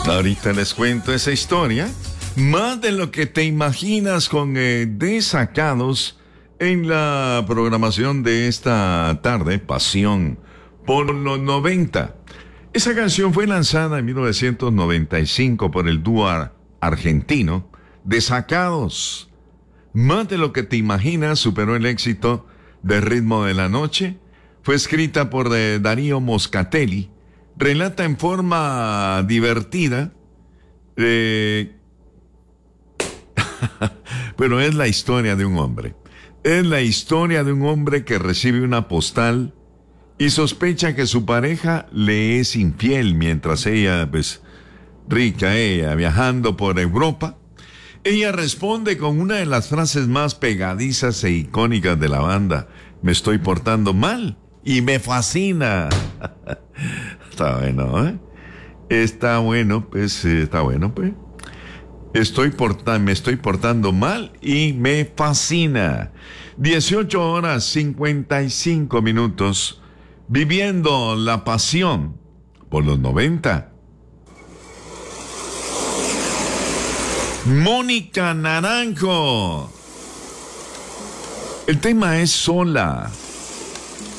Ahorita les cuento esa historia. Más de lo que te imaginas con Desacados en la programación de esta tarde, Pasión por los 90. Esa canción fue lanzada en 1995 por el dúo argentino Desacados. Más de lo que te imaginas superó el éxito de Ritmo de la Noche. Fue escrita por Darío Moscatelli. Relata en forma divertida, pero es la historia de un hombre. Es la historia de un hombre que recibe una postal y sospecha que su pareja le es infiel mientras ella, pues, rica ella, viajando por Europa. Ella responde con una de las frases más pegadizas e icónicas de la banda: me estoy portando mal y me fascina. Está bueno, ¿eh? Está bueno, pues. Me estoy portando mal y me fascina. 18:55, viviendo la pasión por los 90. Mónica Naranjo. El tema es Sola.